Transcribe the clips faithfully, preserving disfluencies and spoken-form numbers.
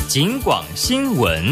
警广新闻。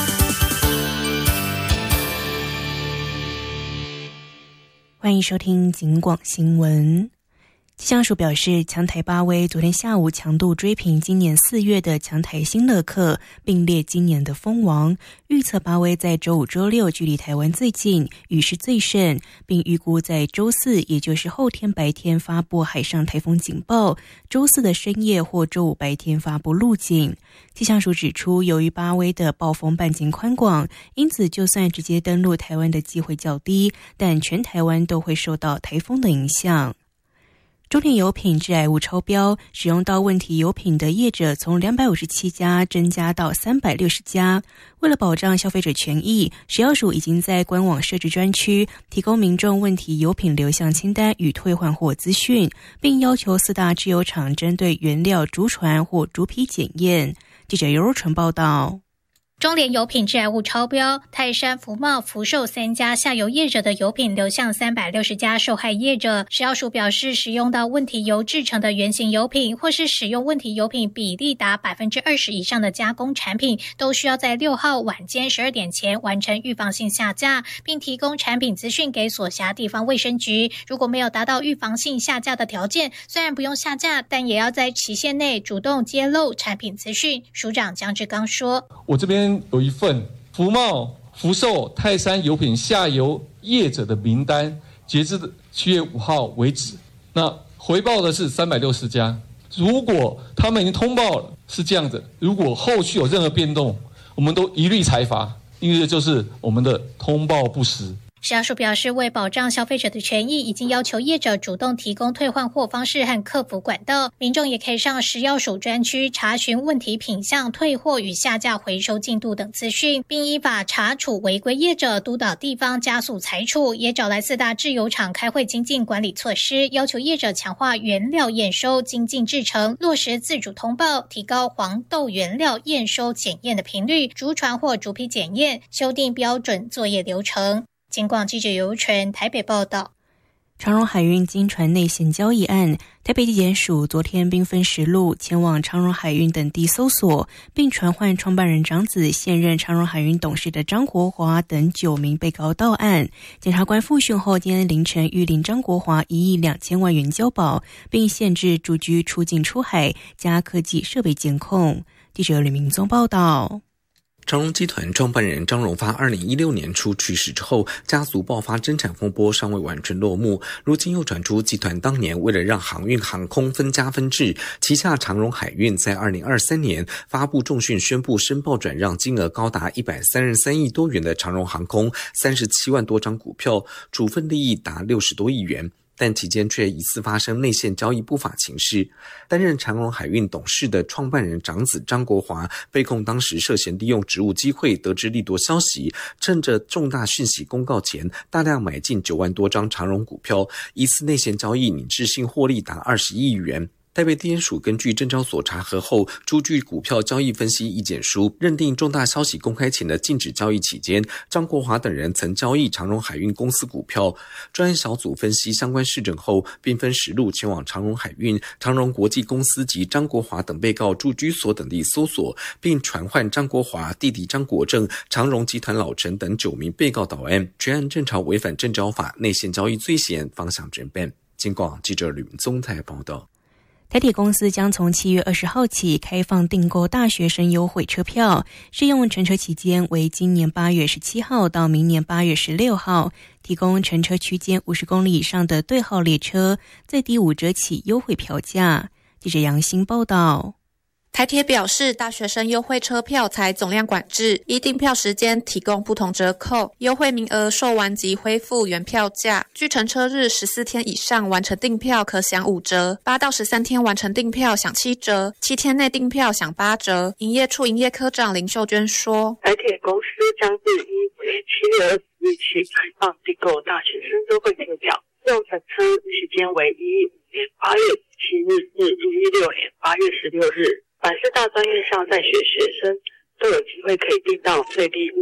欢迎收听警广新闻。气象署表示，强台巴威昨天下午强度追平今年四月的强台新乐克，并列今年的风王。预测巴威在周五、周六距离台湾最近，雨势最盛，并预估在周四，也就是后天白天发布海上台风警报，周四的深夜或周五白天发布路警。气象署指出，由于巴威的暴风半径宽广，因此就算直接登陆台湾的机会较低，但全台湾都会受到台风的影响。中联油品致癌物超标，使用到问题油品的业者从两百五十七家增加到三百六十家。为了保障消费者权益，食药署已经在官网设置专区，提供民众问题油品流向清单与退换货资讯，并要求四大制油厂针对原料逐传或逐批检验。记者尤若纯报道。 中联油品致癌物超标，泰山、福茂、福寿三家下游业者的油品流向三百六十家受害业者。食药署表示，使用到问题油制成的原型油品，或是使用问题油品比例达 百分之二十 以上的加工产品，都需要在六号晚间十二点前完成预防性下架，并提供产品资讯给所辖地方卫生局。如果没有达到预防性下架的条件，虽然不用下架，但也要在期限内主动揭露产品资讯。署长江志刚说， 我这边有一份福茂、福寿、泰山油品下游业者的名单，截至七月五号为止，那回报的是三百六十家。如果他们已经通报了，是这样的，如果后续有任何变动，我们都一律裁罚，因为这就是我们的通报不实。 食药署表示，为保障消费者的权益，已经要求业者主动提供退换货方式和客服管道，民众也可以上食药署专区查询问题品项、退货与下架回收进度等资讯，并依法查处违规业者，督导地方加速裁处。也找来四大制油厂开会精进管理措施，要求业者强化原料验收、精进制程，落实自主通报，提高黄豆原料验收检验的频率，逐传或逐批检验，修订标准作业流程。警广记者尤纯台北报道。 长荣海运经传内线交易案，台北地检署昨天兵分十路前往长荣海运等地搜索，并传唤创办人长子、现任长荣海运董事的张国华等九名被告到案。检察官复讯后，今天凌晨谕令张国华一亿两千万元交保，并限制驻居出境出海，加科技设备监控。记者吕明宗报道。 长荣集团创办人张荣发二零一六年初去世之后，家族爆发争产风波尚未完全落幕，如今又传出集团当年为了让航运航空分家分制，旗下长荣海运在二零二三年发布重讯，宣布申报转让金额高达一百三十三亿多元的长荣航空三十七万多张股票，处分利益达六十多亿元。但期间却疑似发生内线交易不法情事。担任长荣海运董事的创办人长子张国华被控当时涉嫌利用职务机会得知利多消息，趁着重大讯息公告前大量买进九万多张长荣股票，疑似内线交易拟制性获利达二十亿元。台北地检署根据证交所查核后，出具股票交易分析意见书，认定重大消息公开前的禁止交易期间，张国华等人曾交易长荣海运公司股票。专案小组分析相关事证后，并分十路前往长荣海运、长荣国际公司及张国华等被告住居所等地搜索，并传唤张国华弟弟张国正、长荣集团老陈等九名被告到案。全案正朝违反证交法内线交易罪嫌方向侦办。警广记者吕宗台报道。 台铁公司将从七月二十号起开放订购大学生优惠车票，适用乘车期间为今年八月十七号到明年八月十六号，提供乘车区间五十公里以上的对号列车最低五折起优惠票价。记者杨欣报道。 台铁表示，大学生优惠车票采总量管制，依订票时间提供不同折扣，优惠名额售完即恢复原票价。据乘车日十四天以上完成订票可享五折，八到十三天完成订票享七折，七天内订票享八折。营业处营业科长林秀娟说， 台铁公司将自一为七月二十日起开放订购大学生优惠车票，用乘车期间为一五年八月七日至一一六年八月十六日。凡是大专院校在学学生都有机会可以订到最低五